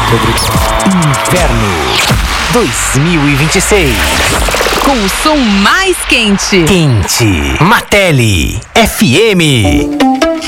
Inverno 2026. Com o som mais quente. Quente. Mateli FM.